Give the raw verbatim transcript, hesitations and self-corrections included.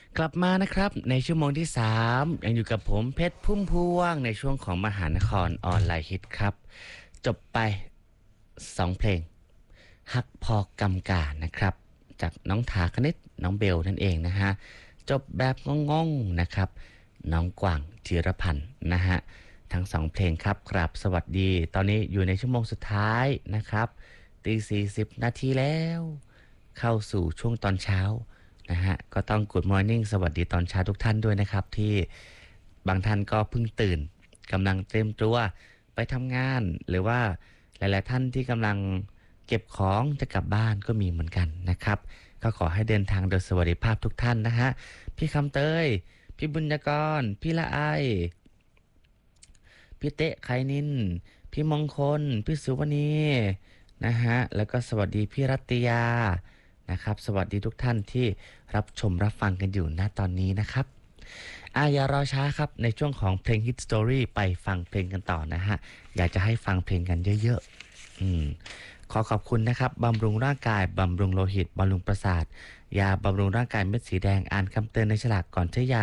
กลับมานะครับในชั่วโมงที่สามยังอยู่กับผมเพชรพุ่มพวงในช่วงของมหานครออนไลน์ฮิตครับจบไปสองเพลงฮักพอกำกานะครับจากน้องถาคณิตน้องเบลนั่นเองนะฮะจบแบบงงๆนะครับน้องกวางจิรพันธ์นะฮะทั้งสองเพลงครับกราบสวัสดีตอนนี้อยู่ในชั่วโมงสุดท้ายนะครับตีสี่สิบนาทีแล้วเข้าสู่ช่วงตอนเช้า นะฮะก็ต้อง Good Morning สวัสดีตอนเช้าทุกท่านด้วยนะครับที่บางท่านก็เพิ่งตื่นกำลังเตรียมตัวไปทำงานหรือว่าหลายๆท่านที่กำลังเก็บของจะกลับบ้านก็มีเหมือนกันนะครับก็ขอให้เดินทางโดยสวัสดิภาพทุกท่านนะฮะพี่คำเตยพี่บุญญกรพี่ละไอพี่เตะไคนินพี่มงคลพี่สุวณีนะฮะแล้วก็สวัสดีพี่รัตยา นะครับสวัสดีทุกท่านที่รับชมรับฟังกันอยู่ณตอนนี้นะครับอ่ะอย่ารอช้าครับในช่วงของเพลง Hit Story ไปฟังเพลงกันต่อนะฮะอยากจะให้ฟังเพลงกันเยอะๆอืมขอขอบคุณนะครับบำรุงร่างกายบำรุงโลหิตบำรุงประสาทยาบำรุงร่างกายเม็ดสีแดงอ่านคำเตือนในฉลากก่อนใช้ยา